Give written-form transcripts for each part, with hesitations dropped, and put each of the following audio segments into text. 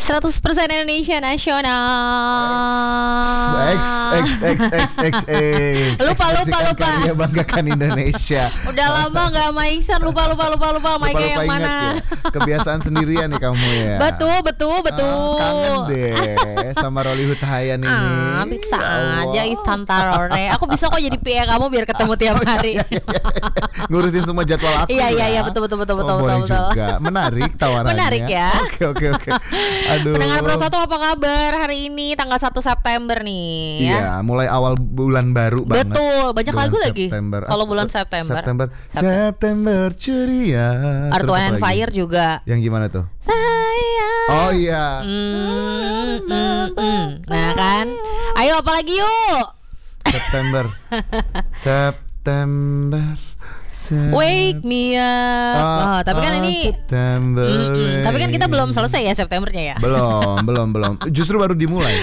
100% Indonesia Nasional. Lupa. Karya banggakan Indonesia. Udah lama gak sama Iksan, lupa Maika yang mana ya? Kebiasaan sendirian nih kamu ya. Betul. Kangen deh sama Rolly Hutahayan ini. Bisa aja Iksan Tarore. Aku bisa kok jadi PA kamu biar ketemu tiap hari. Ngurusin semua jadwal aku. Iya, betul. Boleh juga. Menarik tawarannya. Menarik ya. Oke. Aduh. Pendengar Pro 1 apa kabar hari ini tanggal 1 September nih ya? Iya, mulai awal bulan baru banget. Betul, banyak bulan lagu lagi. Kalau bulan September ceria. Earth, Wind and Fire juga. Yang gimana tuh? Fire. Oh iya. Nah kan, ayo apa lagi yuk? September. Wake me up. Tapi kan ini tapi kan kita belum selesai ya Septembernya ya. Belum. Justru baru dimulai.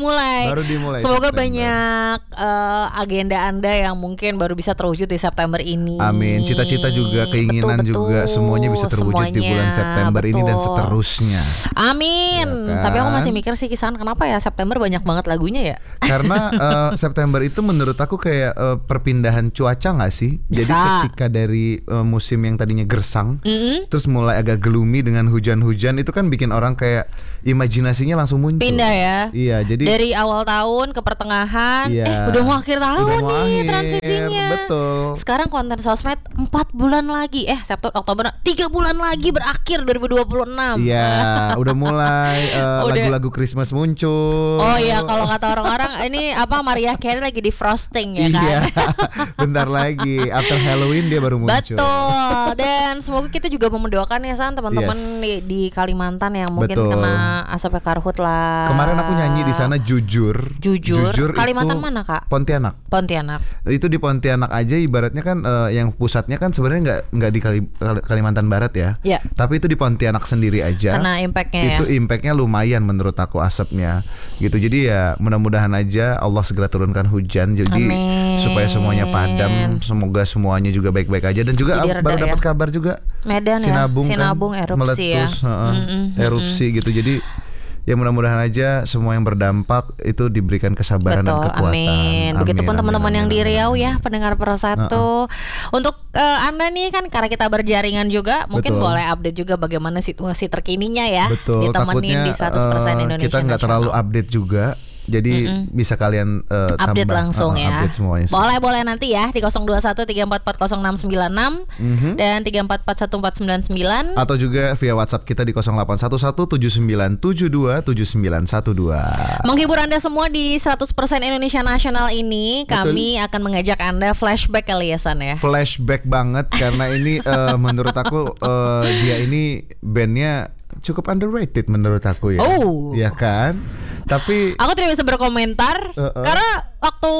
Semoga September. banyak agenda Anda yang mungkin baru bisa terwujud di September ini. Amin. Cita-cita juga, keinginan betul. juga semuanya bisa terwujud di bulan September ini dan seterusnya. Amin. Ya kan? Tapi aku masih mikir sih Kisan, kenapa ya September banyak banget lagunya ya? Karena September itu menurut aku kayak perpindahan cuaca nggak sih? Jadi ketika dari musim yang tadinya gersang, terus mulai agak gloomy dengan hujan-hujan, itu kan bikin orang kayak imajinasinya langsung muncul. Pindah ya. Iya, jadi dari awal tahun ke pertengahan, udah mau akhir tahun nih transisinya. Betul. Sekarang konten sosmed 4 bulan lagi, September, Oktober, 3 bulan lagi berakhir 2026. Iya, udah mulai lagu-lagu Christmas muncul. Oh iya, kalau kata orang-orang ini apa, Mariah Carey lagi di frosting ya kan. Iya. Bentar lagi after Halloween dia baru muncul. Betul. Dan semoga kita juga mendoakan ya San, teman-teman di Kalimantan yang mungkin kena asap karhut lah. Kemarin aku nyanyi di sana jujur. Kalimantan mana Kak? Pontianak. Itu di Pontianak aja ibaratnya kan yang pusatnya kan sebenarnya nggak di Kalimantan Barat ya. Tapi itu di Pontianak sendiri aja. Karena impactnya itu impactnya lumayan menurut aku asapnya gitu. Jadi ya mudah-mudahan aja Allah segera turunkan hujan. Jadi supaya semuanya padam. Semoga semuanya juga baik-baik aja. Dan juga baru dapat kabar juga Medan Sinabung kan erupsi meletus, erupsi gitu. Jadi ya mudah-mudahan aja semua yang berdampak itu diberikan kesabaran dan kekuatan. Amin. Begitupun teman-teman yang di Riau ya, pendengar Pro 1. Untuk Anda nih kan karena kita berjaringan juga, mungkin boleh update juga bagaimana situasi terkininya ya. Betul. Ditemenin di 100% Indonesia. Kita nggak terlalu update juga. Jadi bisa kalian update langsung ya. Update semuanya. Boleh nanti ya di 021-344-0696 dan 344-1499. Atau juga via WhatsApp kita di 0811-7972-7912. Menghibur Anda semua di 100% Indonesia Nasional ini. Kami akan mengajak Anda flashback kali ya San ya. Flashback banget karena ini menurut aku dia ini bandnya cukup underrated menurut aku ya. Iya kan? Tapi aku tidak bisa berkomentar karena waktu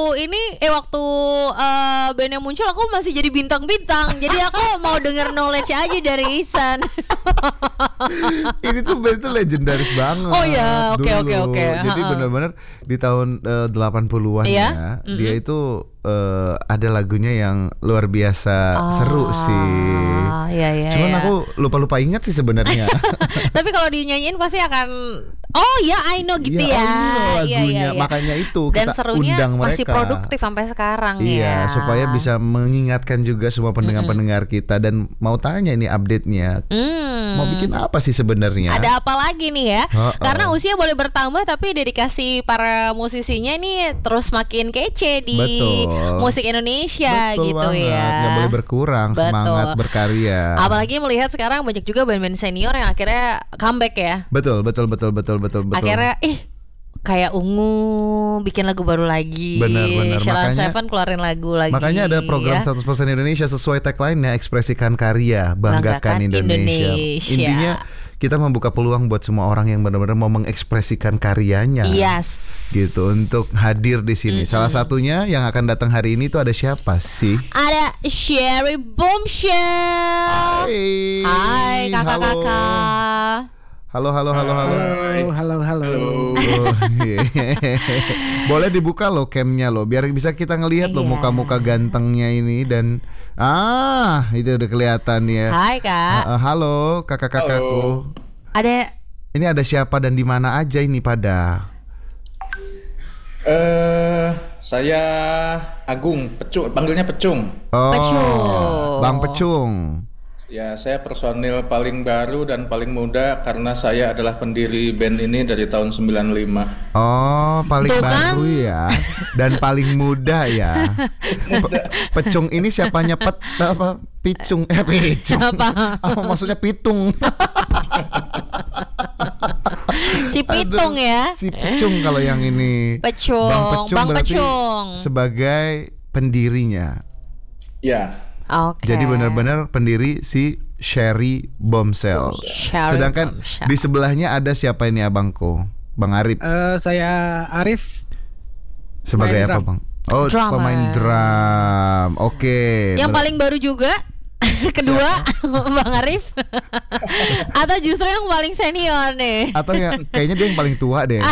bandnya muncul aku masih jadi bintang-bintang. Jadi aku mau denger knowledge aja dari Isan. Ini tuh band tuh legendaris banget. Oh ya, oke. Jadi benar-benar di tahun 80-an ya. Dia itu ada lagunya yang luar biasa seru sih. Iya. Cuman aku lupa ingat sih sebenarnya. Tapi kalau dinyanyiin pasti akan I know gitu ya. Lagunya. Makanya itu dan kita serunya undang mereka. Masih produktif sampai sekarang ya. Iya, supaya bisa mengingatkan juga semua pendengar-pendengar kita. Dan mau tanya ini update-nya, mau bikin apa sih sebenarnya? Ada apa lagi nih ya? Karena usia boleh bertambah tapi dedikasi para musisinya ini terus makin kece di musik Indonesia. Betul gitu banget. Ya. Nggak boleh berkurang semangat berkarya. Apalagi melihat sekarang banyak juga band-band senior yang akhirnya comeback ya. Betul. Akhirnya kayak Ungu bikin lagu baru lagi. Benar. Sheila Seven keluarin lagu lagi. Makanya ada program 100% Indonesia sesuai tagline-nya, ekspresikan karya, banggakan Indonesia. Intinya kita membuka peluang buat semua orang yang benar-benar mau mengekspresikan karyanya. Yes. Gitu untuk hadir di sini. Salah satunya yang akan datang hari ini tuh ada siapa sih? Ada Sherry Boomshell. Hai kakak-kakak. Halo. Halo. Boleh dibuka loh camnya loh, biar bisa kita ngelihat loh muka-muka gantengnya ini. Dan itu udah kelihatan ya. Hai kak. Halo kakak-kakakku. Ada Ini ada siapa dan di mana aja ini pada? Saya Agung, panggilnya Pecung. Oh, Pecung. Bang Pecung. Ya, saya personil paling baru dan paling muda karena saya adalah pendiri band ini dari tahun 95. Oh, paling Tuh kan? baru ya. Dan paling muda ya. Pecung ini siapanya apa? Picung. Picung. Apa? Oh, maksudnya pitung. Si Pitung Aduh, ya. Si Pecung kalau yang ini. Pecung. Bang berarti Pecung. sebagai pendirinya. Ya. Oke. Jadi benar-benar pendiri si Sherry Bombshell. Sherry Sedangkan Bombshell. di sebelahnya ada siapa ini abangku? Bang Arif. Saya Arif. Sebagai Pemain apa, drum. Bang? Oh, Drummer. pemain drum. Oke. Yang paling baru juga kedua Bang Arif atau justru yang paling senior nih? Atau ya kayaknya dia yang paling tua deh.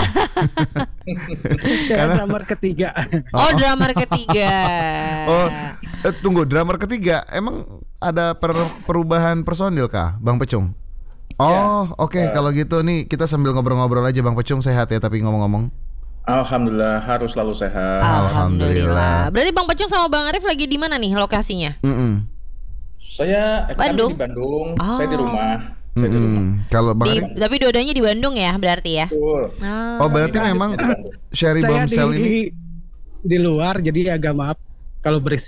Saya Karena- drummer ketiga. Oh, drummer ketiga. Oh, tunggu, drummer ketiga. Emang ada perubahan personil kah, Bang Pecung? Oh, oke. Kalau gitu nih kita sambil ngobrol-ngobrol aja, Bang Pecung. Sehat ya tapi ngomong-ngomong. Alhamdulillah harus selalu sehat. Alhamdulillah. Berarti Bang Pecung sama Bang Arif lagi di mana nih lokasinya? Saya Bandung? Kami di Bandung, Oh. saya di rumah. Saya di rumah. Kalau Bang Arif, Tapi dua-duanya di Bandung ya berarti ya? Betul. oh berarti memang Sherry Saya Bombshell ini di luar, jadi agak maaf kalau berisik.